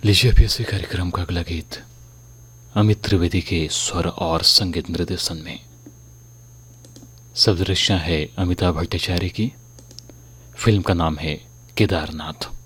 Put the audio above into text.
लीजिए पीएससी कार्यक्रम का अगला गीत अमित त्रिवेदी के स्वर और संगीत निर्देशन में। शब्द रचना है अमिताभ भट्टाचार्य की। फिल्म का नाम है केदारनाथ।